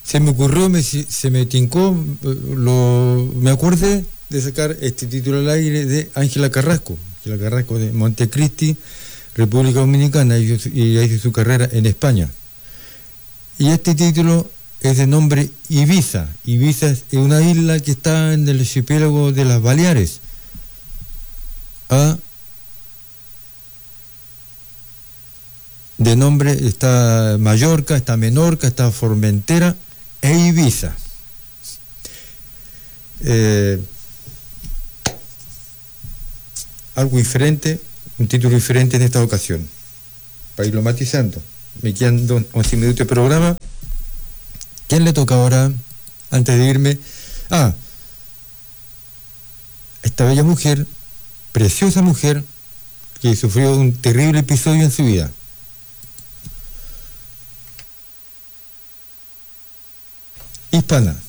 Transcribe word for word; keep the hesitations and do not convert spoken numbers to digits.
se me ocurrió, me, se me tincó, lo, me acordé de sacar este título al aire de Ángela Carrasco, Ángela Carrasco de Montecristi, República Dominicana, y, y hizo su carrera en España. Y este título es de nombre Ibiza. Ibiza es una isla que está en el archipiélago de las Baleares. Ah, de nombre está Mallorca, está Menorca, está Formentera e Ibiza. Eh, algo diferente, un título diferente en esta ocasión, para irlo matizando. Me quedan once minutos de programa. ¿Quién le toca ahora, antes de irme? Ah, esta bella mujer, preciosa mujer, que sufrió un terrible episodio en su vida. Hispana.